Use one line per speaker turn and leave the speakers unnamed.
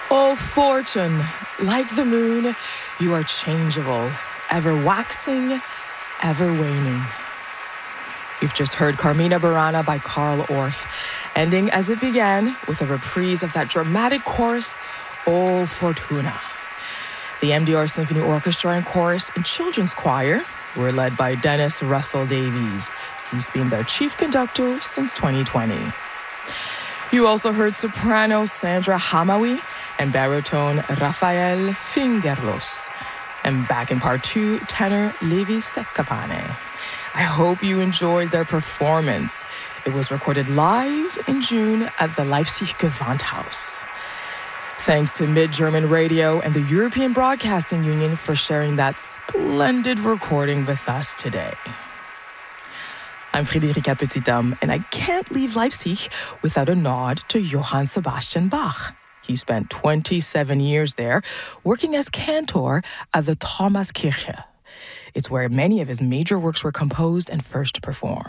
O fortune, like the moon, you are changeable, ever waxing, ever waning. You've just heard Carmina Burana by Carl Orff, ending as it began with a reprise of that dramatic chorus, O Fortuna. The MDR Symphony Orchestra and Chorus and Children's Choir were led by Dennis Russell Davies. He's been their chief conductor since 2020. You also heard soprano Sandra Hamawi and baritone Rafael Fingerlos. And back in part two, tenor Levi Seccapane. I hope you enjoyed their performance. It was recorded live in June at the Leipzig Gewandhaus. Thanks to Mid-German Radio and the European Broadcasting Union for sharing that splendid recording with us today. I'm Friederike Petitdam, and I can't leave Leipzig without a nod to Johann Sebastian Bach. He spent 27 years there, working as cantor at the Thomaskirche. It's where many of his major works were composed and first performed.